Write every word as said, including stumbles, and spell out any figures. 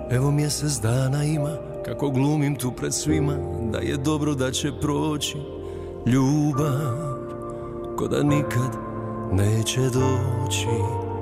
Evo mjesec dana ima, kako glumim tu pred svima, da je dobro da će proći. Ljubav, ko da nikad neće doći.